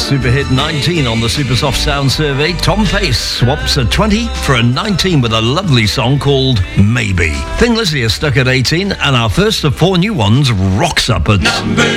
Super hit 19 on the Supersoft Sound Survey. Tom Pace swaps a 20 for a 19 with a lovely song called Maybe. Thin Lizzy is stuck at 18, and our first of 4 new ones rocks up at number